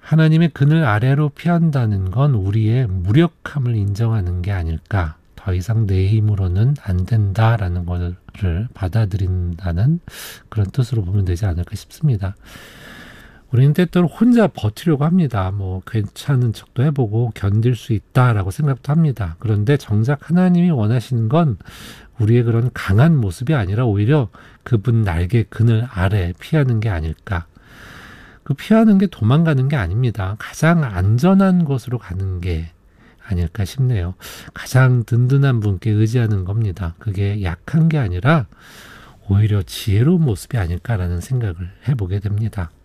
하나님의 그늘 아래로 피한다는 건 우리의 무력함을 인정하는 게 아닐까. 더 이상 내 힘으로는 안 된다라는 것을 받아들인다는 그런 뜻으로 보면 되지 않을까 싶습니다. 우리는 때때로 혼자 버티려고 합니다. 뭐 괜찮은 척도 해보고 견딜 수 있다라고 생각도 합니다. 그런데 정작 하나님이 원하시는 건 우리의 그런 강한 모습이 아니라 오히려 그분 날개 그늘 아래 피하는 게 아닐까. 그 피하는 게 도망가는 게 아닙니다. 가장 안전한 곳으로 가는 게 아닐까 싶네요. 가장 든든한 분께 의지하는 겁니다. 그게 약한 게 아니라 오히려 지혜로운 모습이 아닐까라는 생각을 해보게 됩니다.